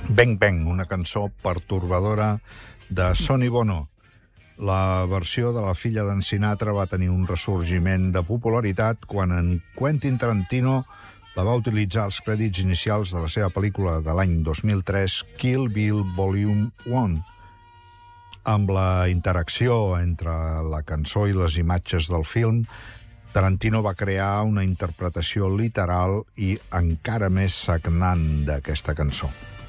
Bang Bang, una cançó pertorbadora de Sonny Bono. La versió de la filla d'en Sinatra va tenir un ressorgiment de popularitat quan en Quentin Tarantino la va utilitzar als crèdits inicials de la seva pel·lícula de l'any 2003, Kill Bill Volume 1. Amb la interacció entre la cançó i les imatges del film, Tarantino va crear una interpretació literal i encara més sagnant d'aquesta cançó.